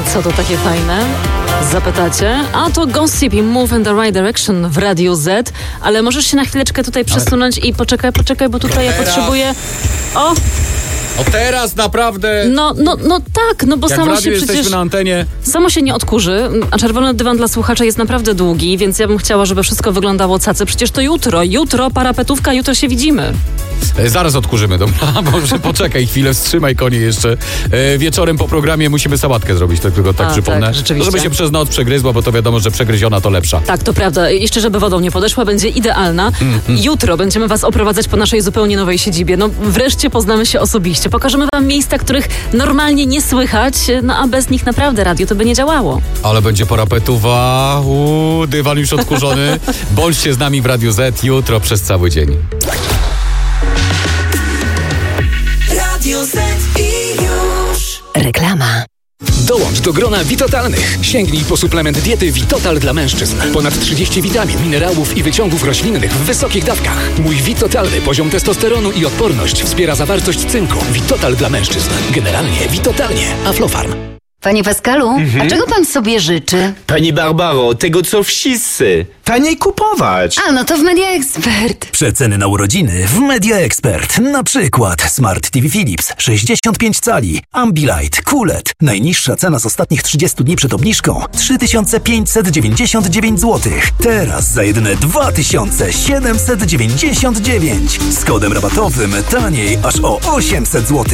Co to takie fajne? Zapytacie? A to Gossip i Move in the Right Direction w Radiu Z. Ale możesz się na chwileczkę tutaj przesunąć i poczekaj, bo tutaj ja potrzebuję... O! O teraz naprawdę... No tak, no bo jak samo w radiu się przecież... jesteśmy na antenie. Samo się nie odkurzy, a czerwony dywan dla słuchacza jest naprawdę długi, więc ja bym chciała, żeby wszystko wyglądało cacy. Przecież to jutro parapetówka, jutro się widzimy. Zaraz odkurzymy, dobra? Może poczekaj chwilę, wstrzymaj konie jeszcze. Wieczorem po programie musimy sałatkę zrobić, tylko tak przypomnę. Tak, rzeczywiście. Żeby się przez noc przegryzła, bo to wiadomo, że przegryziona to lepsza. Tak, to prawda. Jeszcze żeby wodą nie podeszła, będzie idealna. Jutro będziemy was oprowadzać po naszej zupełnie nowej siedzibie. No wreszcie poznamy się osobiście. Pokażemy wam miejsca, których normalnie nie słychać, no a bez nich naprawdę radio to by nie działało. Ale będzie parapetuwa, dywan już odkurzony. Bądźcie z nami w Radiu Z jutro przez cały dzień. Radio Z i już. Reklama. Dołącz do grona Witotalnych. Sięgnij po suplement diety Witotal dla mężczyzn. Ponad 30 witamin, minerałów i wyciągów roślinnych w wysokich dawkach. Mój Witotalny poziom testosteronu i odporność wspiera zawartość cynku. Witotal dla mężczyzn. Generalnie Witotalnie. Aflofarm. Panie Pascalu, a czego pan sobie życzy? Pani Barbaro, tego co wszyscy. Taniej kupować. A, no to w Media Expert. Przeceny na urodziny w Media Expert. Na przykład Smart TV Philips 65 cali, Ambilight, QLED. Najniższa cena z ostatnich 30 dni przed obniżką 3599 zł. Teraz za jedyne 2799. Z kodem rabatowym taniej aż o 800 zł.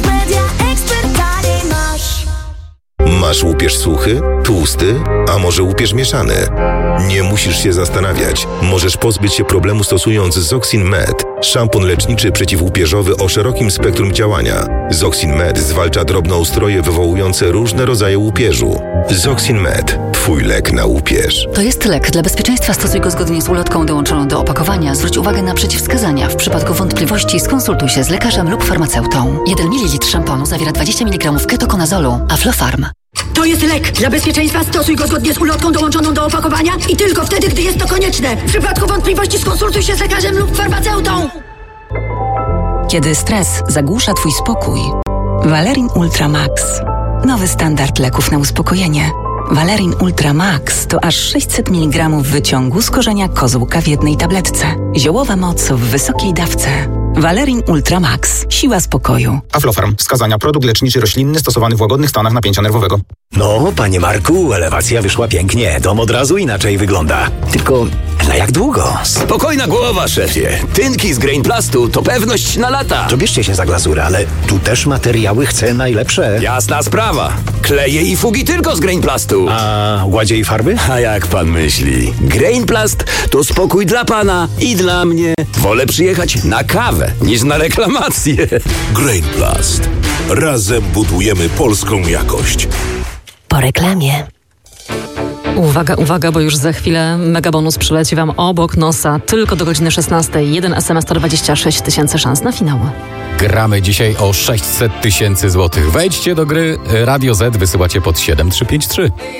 Masz łupież suchy, tłusty, a może łupież mieszany? Nie musisz się zastanawiać. Możesz pozbyć się problemu stosując Zoxin Med. Szampon leczniczy przeciwłupieżowy o szerokim spektrum działania. Zoxin Med zwalcza drobnoustroje wywołujące różne rodzaje łupieżu. Zoxin Med. Twój lek na łupież. To jest lek. Dla bezpieczeństwa stosuj go zgodnie z ulotką dołączoną do opakowania. Zwróć uwagę na przeciwwskazania. W przypadku wątpliwości skonsultuj się z lekarzem lub farmaceutą. 1 ml szamponu zawiera 20 mg ketokonazolu. Aflofarm. To jest lek. Dla bezpieczeństwa stosuj go zgodnie z ulotką dołączoną do opakowania i tylko wtedy, gdy jest to konieczne. W przypadku wątpliwości skonsultuj się z lekarzem lub farmaceutą. Kiedy stres zagłusza twój spokój, Valerin Ultra Max. Nowy standard leków na uspokojenie. Valerin Ultra Max to aż 600 mg wyciągu z korzenia kozłka w jednej tabletce. Ziołowa moc w wysokiej dawce. Valerin Ultra Max. Siła spokoju. Aflofarm. Wskazania. Produkt leczniczy roślinny stosowany w łagodnych stanach napięcia nerwowego. No, panie Marku, elewacja wyszła pięknie. Dom od razu inaczej wygląda. Tylko na jak długo? Spokojna głowa, szefie. Tynki z Grainplastu to pewność na lata. To bierzcie się za glazurę, ale tu też materiały chcę najlepsze. Jasna sprawa. Kleje i fugi tylko z Grainplastu. A ładzie i farby? A jak pan myśli? Grainplast to spokój dla pana i dla mnie. Wolę przyjechać na kawę niż na reklamację. Grainplast. Razem budujemy polską jakość. Po reklamie. Uwaga, bo już za chwilę megabonus przyleci wam obok nosa. Tylko do godziny 16. 1 SMS to 26 000 szans na finał. Gramy dzisiaj o 600 000 złotych. Wejdźcie do gry Radio Z, wysyłacie pod 7353.